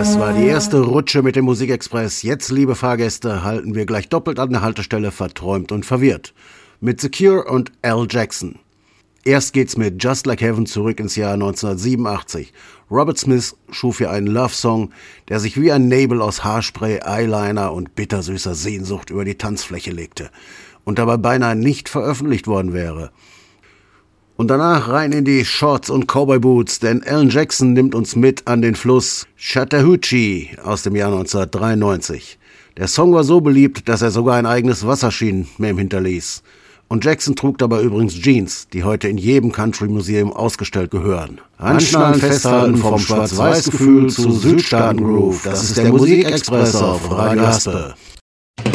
Das war die erste Rutsche mit dem Musikexpress. Jetzt, liebe Fahrgäste, halten wir gleich doppelt an der Haltestelle verträumt und verwirrt. Mit The Cure und Al Jackson. Erst geht's mit Just Like Heaven zurück ins Jahr 1987. Robert Smith schuf hier einen Love-Song, der sich wie ein Nebel aus Haarspray, Eyeliner und bittersüßer Sehnsucht über die Tanzfläche legte und dabei beinahe nicht veröffentlicht worden wäre. Und danach rein in die Shorts und Cowboy-Boots, denn Alan Jackson nimmt uns mit an den Fluss Chattahoochee aus dem Jahr 1993. Der Song war so beliebt, dass er sogar ein eigenes Wasserschienenmem hinterließ. Und Jackson trug dabei übrigens Jeans, die heute in jedem Country-Museum ausgestellt gehören. Anschnallen, festhalten vom Schwarz-Weiß-Gefühl zu Südstaaten-Groove. Das ist der Musikexpress auf Radio Haspe.